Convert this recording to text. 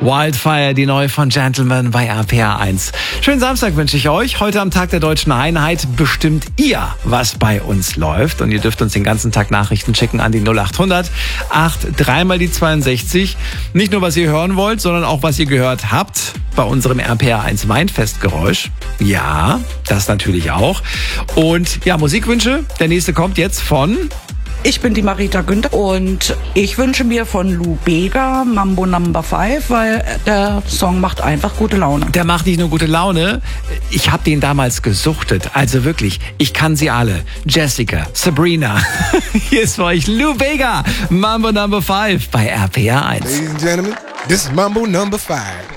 Wildfire, die neue von Gentleman bei RPR 1. Schönen Samstag wünsche ich euch. Heute am Tag der Deutschen Einheit bestimmt ihr, was bei uns läuft. Und ihr dürft uns den ganzen Tag Nachrichten schicken an die 0800 83 mal die 62. Nicht nur, was ihr hören wollt, sondern auch, was ihr gehört habt bei unserem RPR 1 Weinfestgeräusch. Ja, das natürlich auch. Und ja, Musikwünsche. Der nächste kommt jetzt von... Ich bin die Marita Günther und ich wünsche mir von Lou Bega Mambo No. 5, weil der Song macht einfach gute Laune. Der macht nicht nur gute Laune, ich habe den damals gesuchtet. Also wirklich, ich kann sie alle. Jessica, Sabrina. Hier ist für euch Lou Bega, Mambo No. 5 bei RPR 1. Ladies and gentlemen, this is Mambo No. 5.